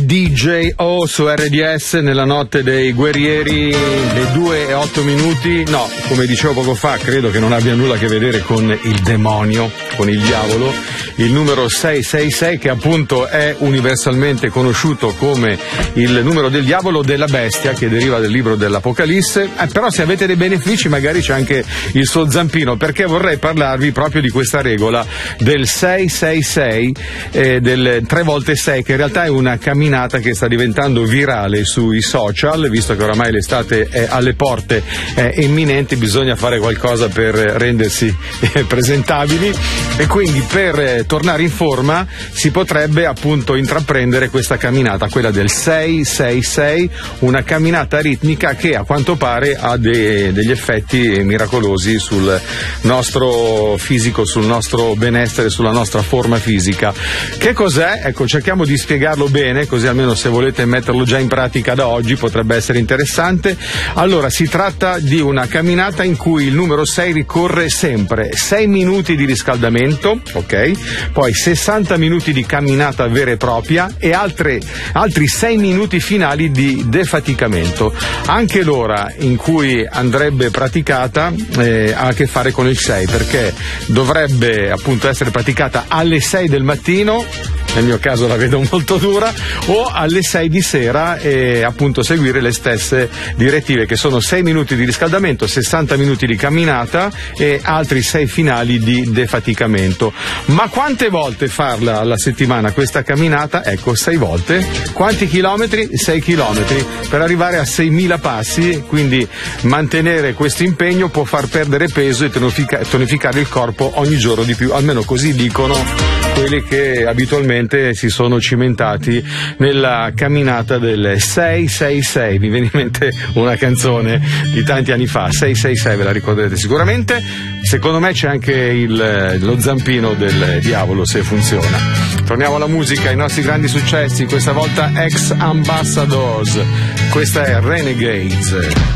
DJO su RDS nella notte dei guerrieri, le 2:08. No, come dicevo poco fa, credo che non abbia nulla a che vedere con il demonio, con il diavolo. Il numero 666, che appunto è universalmente conosciuto come il numero del diavolo o della bestia, che deriva del libro dell'Apocalisse. Però se avete dei benefici magari c'è anche il suo zampino, perché vorrei parlarvi proprio di questa regola del 666, del 3x6, che in realtà è una camminata che sta diventando virale sui social, visto che oramai l'estate è alle porte, è imminente, bisogna fare qualcosa per rendersi presentabili, e quindi per tornare in forma si potrebbe appunto intraprendere questa camminata, quella del 666, una camminata ritmica che a quanto pare ha degli effetti miracolosi sul nostro fisico, sul nostro benessere, sulla nostra forma fisica. Che cos'è? Ecco, cerchiamo di spiegarlo bene, così almeno se volete metterlo già in pratica da oggi potrebbe essere interessante. Allora, si tratta di una camminata in cui il numero 6 ricorre sempre. 6 minuti di riscaldamento, ok? Poi 60 minuti di camminata vera e propria e altri 6 minuti finali di defaticamento. Anche l'ora in cui andrebbe praticata ha a che fare con il 6, perché dovrebbe appunto essere praticata alle 6 del mattino, nel mio caso la vedo molto dura, o alle 6 di sera, e appunto seguire le stesse direttive, che sono 6 minuti di riscaldamento, 60 minuti di camminata e altri 6 finali di defaticamento. Ma quante volte farla alla settimana questa camminata? Ecco, 6 volte. Quanti chilometri? 6 chilometri, per arrivare a 6.000 passi, quindi mantenere questo impegno può far perdere peso e tonificare il corpo ogni giorno di più, almeno così dicono quelli che abitualmente si sono cimentati nella camminata del 666. Mi viene in mente una canzone di tanti anni fa, 666, ve la ricorderete sicuramente. Secondo me c'è anche lo zampino del diavolo, se funziona. Torniamo alla musica, ai nostri grandi successi, questa volta ex Ambassadors, questa è Renegades.